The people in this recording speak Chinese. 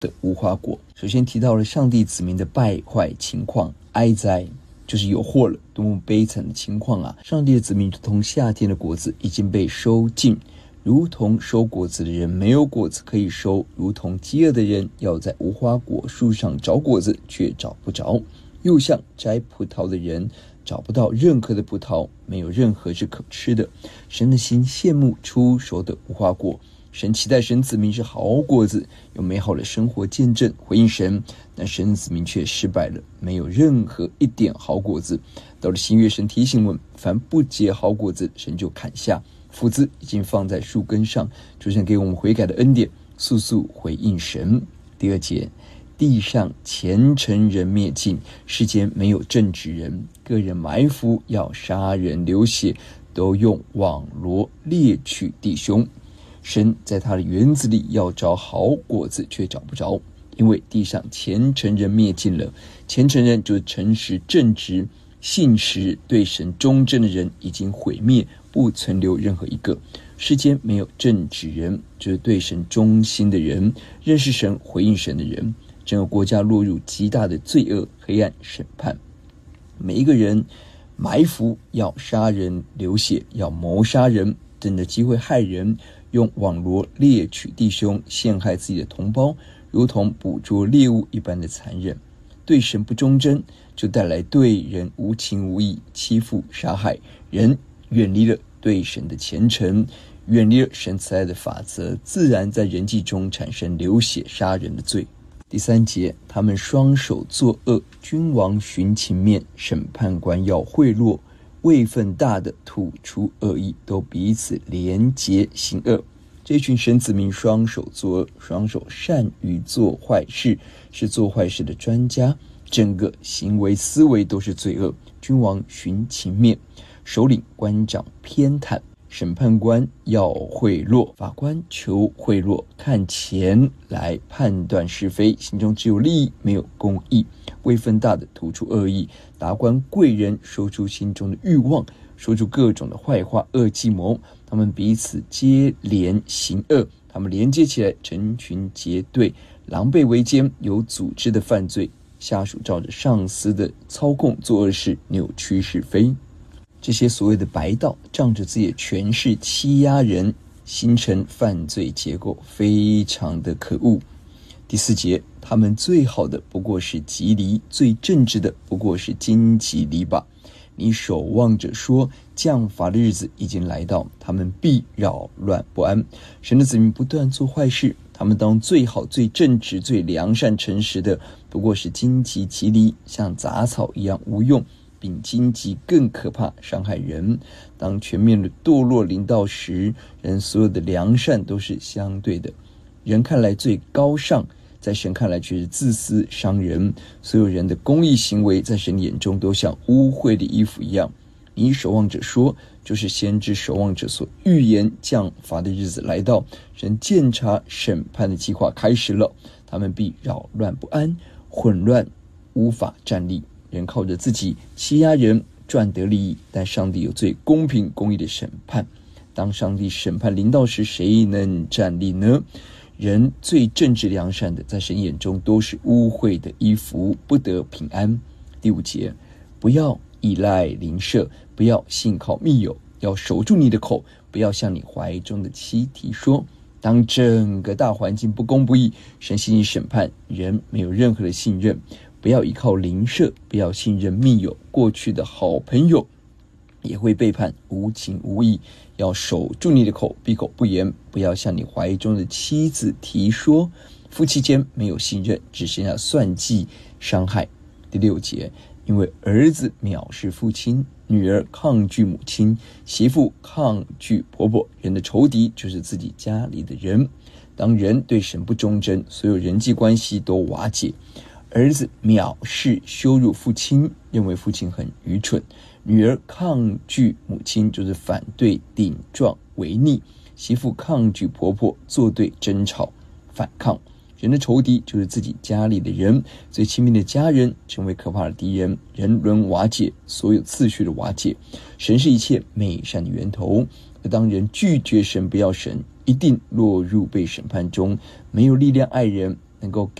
的无花果。首先提到了上帝子民的败坏情况，哀哉，就是有祸了，多么悲惨的情况啊！上帝的子民如同夏天的果子已经被收尽，如同收果子的人没有果子可以收，如同饥饿的人要在无花果树上找果子却找不着，又像摘葡萄的人找不到任何的葡萄，没有任何是可吃的。神的心羡慕出熟的无花果，神期待神子民是好果子，有美好的生活见证回应神，但神子民却失败了，没有任何一点好果子。到了新约，神提醒我们，凡不结好果子，神就砍下，斧子已经放在树根上，求神给我们悔改的恩典，速速回应神。第二节，地上虔诚人灭尽，世间没有正直人，个人埋伏，要杀人流血，都用网罗猎取弟兄。神在他的园子里要找好果子，却找不着，因为地上虔诚人灭尽了。虔诚人就是诚实正直信实对神忠贞的人已经毁灭，不存留任何一个。世间没有正直人，就是对神忠心的人，认识神回应神的人。整个国家落入极大的罪恶黑暗审判，每一个人埋伏，要杀人流血，要谋杀人，等着机会害人，用网罗猎取弟兄，陷害自己的同胞，如同捕捉猎物一般的残忍。对神不忠贞，就带来对人无情无义，欺负杀害人，远离了对神的虔诚，远离了神慈爱的法则，自然在人际中产生流血杀人的罪。第三节，他们双手作恶，君王寻情面，审判官要贿赂，位分大的吐出恶意，都彼此连结行恶。这群神子民双手作恶，双手善于做坏事，是做坏事的专家，整个行为思维都是罪恶。君王寻情面，首领官长偏袒，审判官要贿赂，法官求贿赂，看钱来判断是非，心中只有利益没有公义。位分大的吐出恶意，达官贵人说出心中的欲望，说出各种的坏话恶计谋，他们彼此接连行恶，他们连接起来成群结队，狼狈为奸，有组织的犯罪，下属照着上司的操控做恶事，扭曲是非。这些所谓的白道仗着自己的权势欺压人，形成犯罪结构，非常的可恶。第四节，他们最好的不过是吉藜，最正直的不过是荆棘篱笆。你守望着说，降罚的日子已经来到，他们必扰乱不安。神的子民不断做坏事，他们当最好最正直最良善诚实的不过是荆棘吉藜，像杂草一样无用，比荆棘更可怕，伤害人。当全面的堕落临到时，人所有的良善都是相对的，人看来最高尚，在神看来却是自私伤人。所有人的公义行为在神眼中都像污秽的衣服一样。你守望者说，就是先知守望者所预言降罚的日子来到，神鉴察审判的计划开始了，他们必扰乱不安，混乱无法站立。人靠着自己欺压人赚得利益，但上帝有最公平公义的审判。当上帝审判临到时，谁能站立呢？人最正直良善的，在神眼中都是污秽的衣服，不得平安。第五节，不要依赖邻舍，不要信靠密友，要守住你的口，不要向你怀中的妻提说。当整个大环境不公不义，神心意审判，人没有任何的信任，不要依靠邻舍，不要信任密友，过去的好朋友也会背叛，无情无义。要守住你的口，闭口不言，不要向你怀中的妻子提说。夫妻间没有信任，只剩下算计伤害。第六节，因为儿子藐视父亲，女儿抗拒母亲，媳妇抗拒婆婆，人的仇敌就是自己家里的人。当人对神不忠贞，所有人际关系都瓦解。儿子藐视羞辱父亲，认为父亲很愚蠢。女儿抗拒母亲，就是反对顶撞违逆。媳妇抗拒婆婆，作对争吵反抗。人的仇敌就是自己家里的人，最亲密的家人成为可怕的敌人，人伦瓦解，所有次序的瓦解。神是一切美善的源头，而当人拒绝神不要神，一定落入被审判中，没有力量爱人， 能够